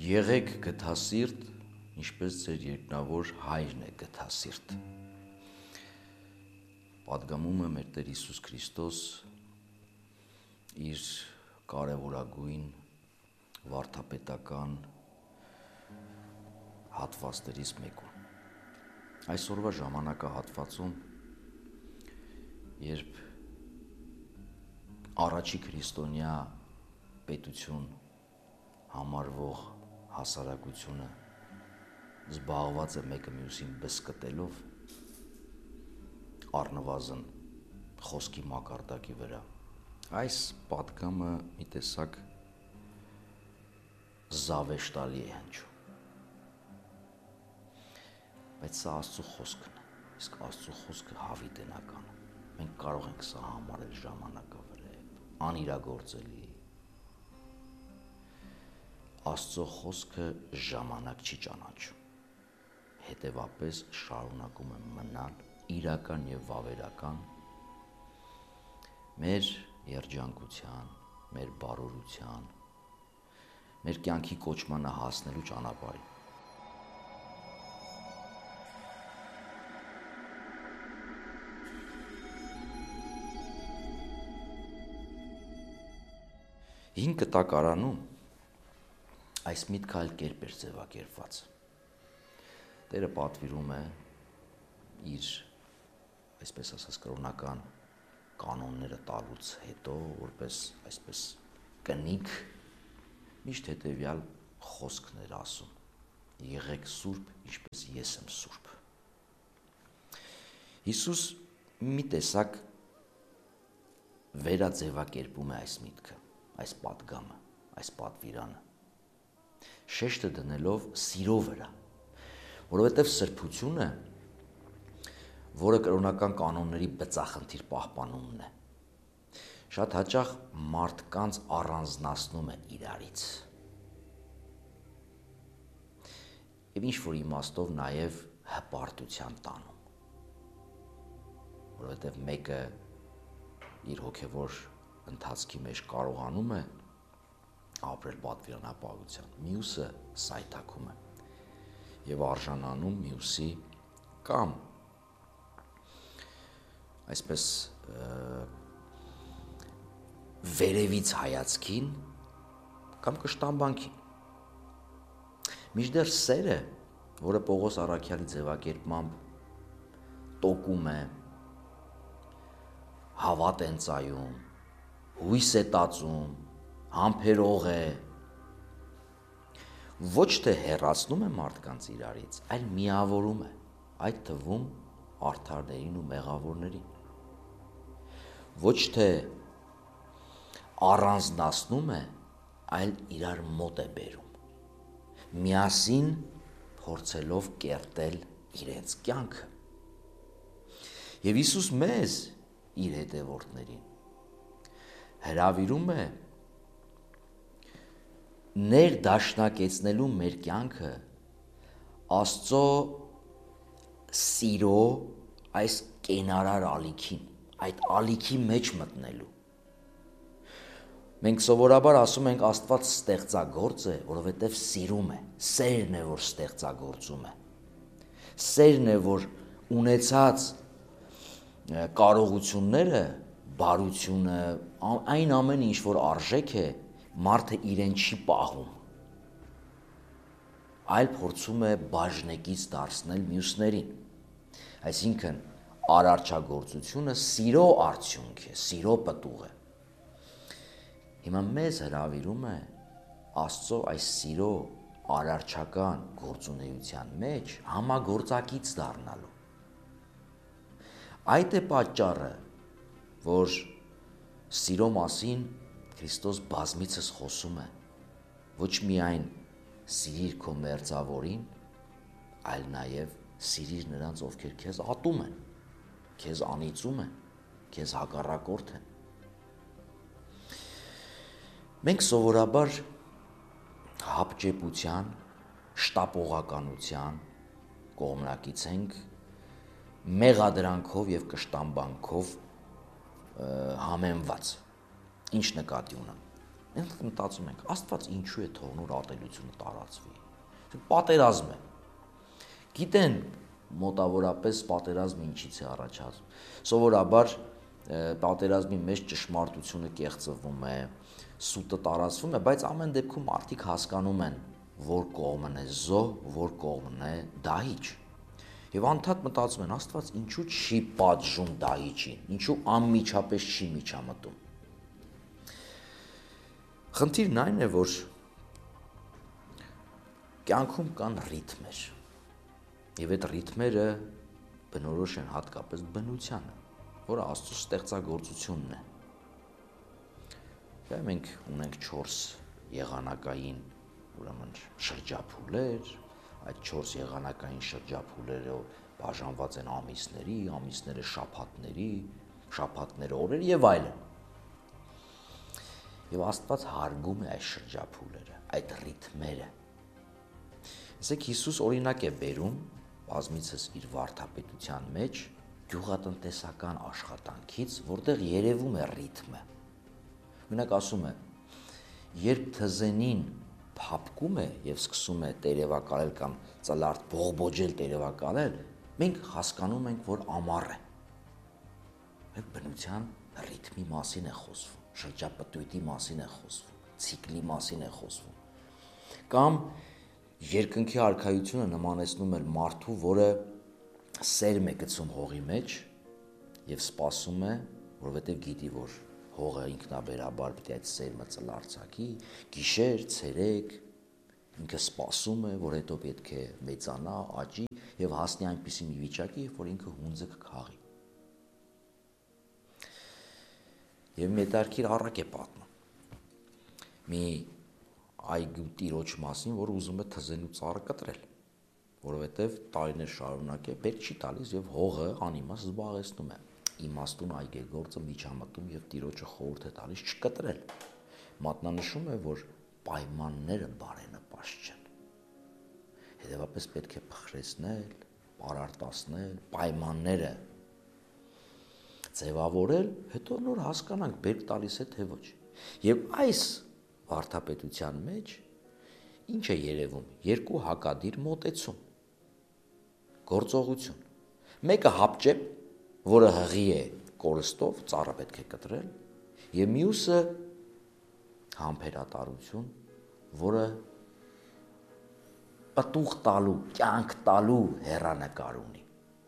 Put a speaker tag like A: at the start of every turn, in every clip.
A: Եղեք գթասիրտ, ինչպես ձեր երկնավոր հայրն է գթասիրտ։ Պատգամում է մեր Տեր Հիսուս Քրիստոս իր կարևորագույն վարդապետական հատվածներից մեկում։ Այսօրվա ժամանակահատվածում, երբ առաջի քրիստոնյա պետություն համարվող հասարակությունը զբաղված է մեկը մյուսին բզկտելով, առնվազն խոսքի մակարդակի վրա, այս պատգամը մի տեսակ զավեշտալի է հնչում։ Բայց սա Աստծո խոսքն է, իսկ Աստծո խոսքը հավիտենական է։ Մենք կարող ենք սա համարել ժամանակավրեպ, անիրագործելի։ Աստծո խոսքը ժամանակ չի ճանաչում, հետևապես շարունակում է մնալ իրական եւ վավերական մեր երջանկության, մեր բարօրության, մեր կյանքի կոչմանը հասնելու ճանապարհին։ Հին կտակարանում այս միտքը այլ կերպ էր ձևակերպված։ Տերը պատվիրում է իր, այսպես ասած, կրոնական կանոնները տալուց հետո, որպես այսպես կնիկ, միշտ հետևյալ խոսքն էր ասում. եղեք սուրբ, ինչպես ես եմ սուրբ։ Հիսուս մի տեսակ վերաձևակերպում է այս միտքը, այս պատգամը, այս պատվիրանը, շեշտը դնելով սիրո վրա, որովհետև սրբությունը, որը կրոնական կանոնների բծախնդիր պահպանումն է, շատ հաճախ մարդկանց առանձնացնում է իրարից։ Եվ ինչ-որ իմաստով նաև հպարտության տանում, որովհետև մեկը իր հոգևոր ընթացքի մեջ կարողանում է ապրել պատվիրանապահության, մյուսը սայթաքում է եւ արժանանում մյուսի կամ այսպես վերևից հայացքին կամ կշտամբանքին։ Մինչդեռ սերը, որը Պողոս առաքյալի ձևակերպմամբ տոկում է, հավատ են ծայում, հույս է տածում, համբերող է, ոչ թե հեռացնում է մարդկանց իրարից, այլ միավորում է, այդ թվում արդարներին ու մեղավորներին։ Ոչ թե առանձնացնում է, այլ իրար մոտ է բերում, միասին փորձելով կերտել իրենց կյանքը։ Եվ Հիսուս մեզ, իր հետևորդներին, հրավիրում է ներդաշնակեցնելու մեր կյանքը Աստծո սիրո այս կենարար ալիքին, այդ ալիքի մեջ մտնելու։ Մենք սովորաբար ասում ենք Աստված ստեղծագործ է, որովհետև սիրում է, սերն է, որ ստեղծագործում է։ Սերն է, որ ունեցած կարողությունները, բարությունը, այն ամենը, ինչ որ արժեք է, մարդը իրեն չի պահում, այլ փորձում է բաժնեկից դարձնել մյուսներին։ Այսինքն արարչագործությունը սիրո արդյունք է, սիրո պտուղ է։ Հիմա մեզ հրավիրում է Աստծո այս սիրո արարչական գործունեության մեջ համագործակից դառնալու։ Այդ է պատճառը, որ սիրո մասին Քրիստոս բազմիցս խոսում է, ոչ միայն սիրիր քո մերձավորին, այլ նաև սիրիր նրանց, ովքեր քեզ ատում են, քեզ անիծում են, քեզ հակառակորդ են։ Մենք սովորաբար հապճեպության, շտապողականության կողմնակից ենք, մեղադրանքով եւ կշտամբանքով համեմված։ Ինչ նկատի ունեմ։ Մենք մտածում ենք, Աստված ինչու է թողնում որ ատելությունը տարածվի։ Պատերազմ է։ Գիտեն մոտավորապես պատերազմը ինչից է առաջացում։ Սովորաբար պատերազմի մեջ ճշմարտությունը կեղծվում է, սուտը տարածվում է, բայց ամեն դեպքում մարդիկ հասկանում են, որ կողմն է զոհ, որ կողմն է դահիճ։ Եվ անդադ մտածում են, Աստված ինչու չի պատժում դահիճին, ինչու անմիջապես չի միջամտում։ Խնդիրն այն է, որ կյանքում կան ռիթմեր, եւ այդ ռիթմերը բնորոշ են հատկապես բնությանը, որը Աստծո ստեղծագործությունն է։ Դա մենք ունենք 4 եղանակային, ուրեմն շրջափուլեր, այդ 4 եղանակային շրջափուլերով բաժանված են ամիսների, ամիսները շաբաթների, շաբաթները օրերի եւ այլն։ Եվ Աստված հարգում է այս շրջափուլերը, այդ ռիթմերը։ Ասեք Հիսուս օրինակ է բերում բազմիցս իր վարդապետության մեջ գյուղատնտեսական աշխատանքից, որտեղ երևում է ռիթմը։ Մենակ ասում է, երբ թզենին փափկում է եւ սկսում է տերևակալել կամ ծլարդ բողբոջել տերևակալել, մենք հասկանում ենք, որ ամառ է։ Այդ բնության ռիթմի մասին է խոսվում, շրջապտույտի մասին է խոսվում, ցիկլի մասին է խոսվում։ Կամ երկնքի արքայությունը նմանեցնում է մարդու, որը սերմ է գցում հողի մեջ եւ սպասում է, որովհետեւ գիտի, որ հողը ինքնաբերաբար պիտի այդ սերմը ծլարձակի, գիշեր, ցերեկ, ինքը սպասում է, որ հետո պետք է մեծանա, աճի եւ հասնի այնպիսի մի վիճակի, որ ինքը հունձը կքաղի։ Եվ Մետարքիր առակ է պատմում։ Մի այգու տիրոջ մասին, որ ուզում է թզենու ծառը կտրել, որովհետեւ տարիներ շարունակ է բերք չի տալիս եւ հողը անիմաստ զբաղեցնում է։ Իմաստուն այգեգործը միջամտում եւ տիրոջը խորհուրդ է տալիս չկտրել։ Մատնանշում է, որ պայմանները բարենպաստ չեն։ Հետևաբար պետք է փխրեցնել, պարարտացնել, պայմանները ձևավորել, հետո նոր հասկանանք բերք տալիս է թե ոչ։ Եվ այս վարդապետության մեջ ինչ է երևում։ Երկու հակադիր մոտեցում։ Գործողություն։ Մեկը հապճեպ, որը հղի է կորստով, ծառը պետք է կտրել, եւ մյուսը համբերատարություն, որը պտուղ տալու, կյանք տալու հեռանկար ունի։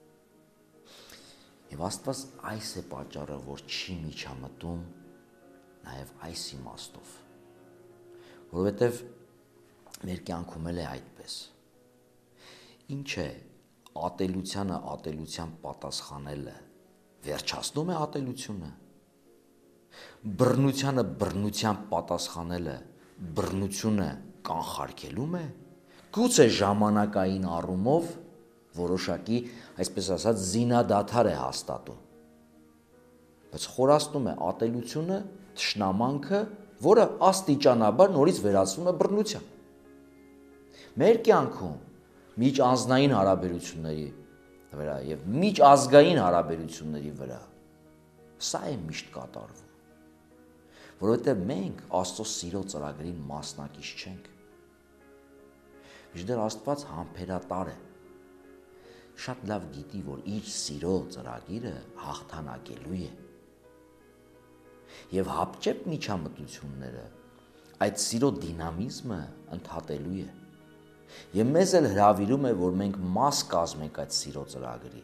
A: Եվ Աստված այս է պատճառը, որ չի միջամտում նաև այս իմաստով, որովհետև մեր կյանքում էլ է այդպես։ Ինչ է ատելությանը ատելության պատասխանելը, վերջացնում է ատելությունը, բռնությանը բռնության պատասխանելը, բռնությունը կանխարգելում է, գուցե ժամանակային առումով որոշակի, այսպես ասած, զինադադար է հաստատում, բայց խորացնում է ատելությունը, թշնամանքը, որը աստիճանաբար նորից վերածվում է բռնության։ Մեր կյանքում միջանձնային հարաբերությունների վրա եւ միջազգային հարաբերությունների վրա սա է միշտ կատարվում, որովհետեւ մենք Աստծո սիրո ծրագրին մասնակից չենք։ Մինչդեռ Աստված համբերատար է, շատ լավ գիտի, որ իր սիրո ծրագիրը հաղթանակելու է։ Եվ հապճեպ միջամտությունները այդ սիրո դինամիզմը ընդհատելու է։ Եվ մեզ էլ հրավիրում է, որ մենք մաս կազմենք այդ սիրո ծրագրի։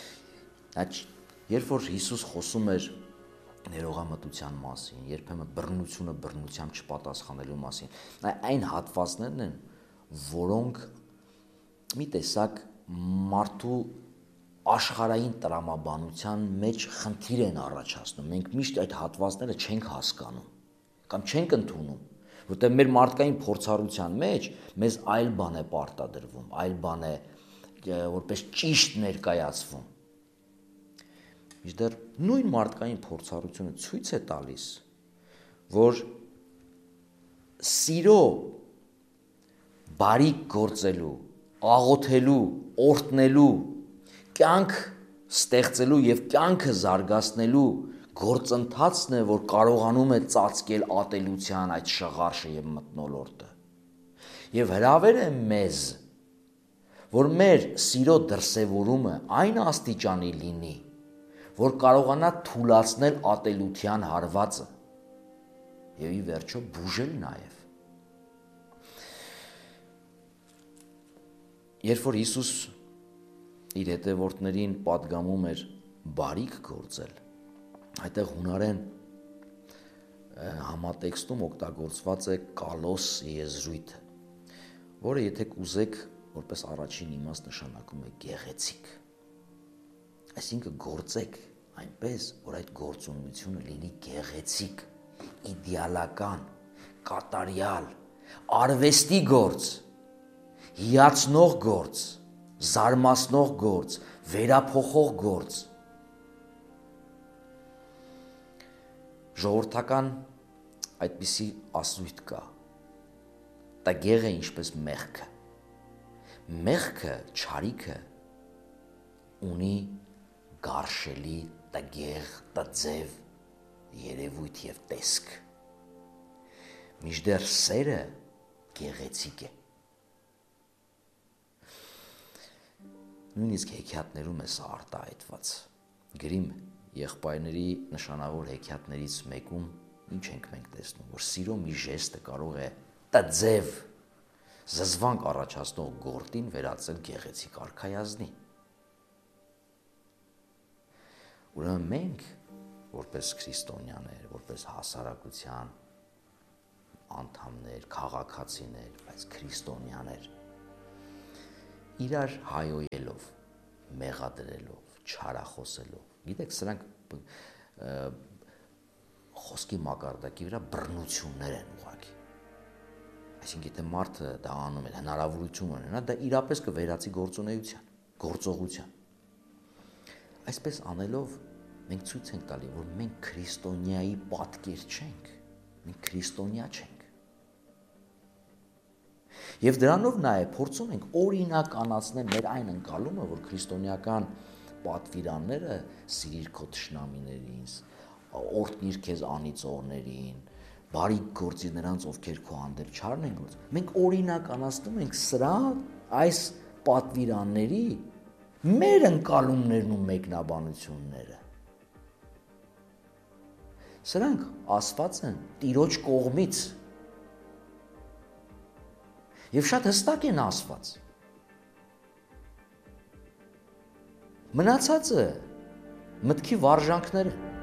A: Երբ որ Հիսուս խոսում էր ներողամտության մասին, երբեմն բռնությունը բռնությամբ չպատասխանելու մասին, այն հատվածներն են, որոնք մի տեսակ մարդու աշխարհային տրամաբանության մեջ խնդիր են առաջացնում։ Մենք միշտ այդ հատվածները չենք հասկանում կամ չենք ընդունում, որտեղ մեր մարդկային փորձառության մեջ մեզ այլ բան է պարտադրվում, այլ բան է որպես ճիշտ ներկայացվում։ Մինչդեռ նույն մարդկային փորձառությունը ցույց է տալիս, որ սիրո բարիք գործելու, աղոթելու, օրհնելու, կյանք ստեղծելու եւ կյանքը զարգացնելու գործընթացն է, որ կարողանում է ծածկել ատելության այդ շղարշը եւ մթնոլորտը։ Եվ հրավեր է մեզ, որ մեր սիրո դրսևորումը այն աստիճանի լինի, որ կարողանա թուլացնել ատելության հարվածը եւ ի վերջո բուժել նաեւ։ Երբ որ Հիսուս իր հետևորդներին պատգամում էր բարիք գործել, այդտեղ հունարեն համատեքստում օգտագործված է կալոս եզրույթը, որը եթե կուզեք որպես առաջին իմաստ նշանակում է գեղեցիկ։ Այսինքն գործեք այնպես, որ այդ գործունեությունը լինի գեղեցիկ, իդեալական, կատարյալ, արվեստի գործ, հիացնող գործ, զարմացնող գործ, վերափոխող գործ։ Ժողովրդական այդպիսի ասույթ կա. տգեղ է ինչպես մեղքը։ Մեղքը, չարիքը ունի գարշելի, տգեղ, տձև երևույթ եւ տեսք։ Մինչդեռ սերը գեղեցիկ է։ Նույնիսկ հեքիաթներում է սա արտահայտված։ Գրիմ եղբայրների նշանավոր հեքիաթներից մեկում ինչ ենք մենք տեսնում, որ սիրո մի ժեստը կարող է տձև, զզվանք առաջացնող գործին վերածել գեղեցիկ արքայազնի։ Ուրեմն մենք, որպես քրիստոնյաներ, որպես հասարակության անդամներ, քաղաքացիներ, բայց քրիստոնյաներ, իրար հայոյելով, մեղադրելով, չարախոսելով, գիտեք, սրանք խոսքի մակարդակի վրա բռնություններ են ուղղակի։ Այսինքն եթե մարդը դա անում է, հնարավորություն ունենա, դա իրապես կվերածի գործունեության, գործողության։ Այսպես անելով մենք ցույց ենք տալի, որ մենք քրիստոնյայի պատկեր չենք, մենք քրիստոնյա չենք։ Եվ դրանով նաև փորձում ենք օրինականացնել մեր այն ընկալումը, որ քրիստոնեական պատվիրանները սիրիր քո թշնամիներին, օրհնիր քեզ անիծողներին, բարի գործի նրանց, ովքեր քո հանդեպ չարն են գործում։ Մենք օրինականացնում ենք սրա այս պատվիրանների մեր ընկալումներն ու մեկնաբանությունները։ Սրանք ասված են Տիրոջ կողմից եւ շատ հստակ են ասված։ Մնացածը մտքի վարժանքներ են։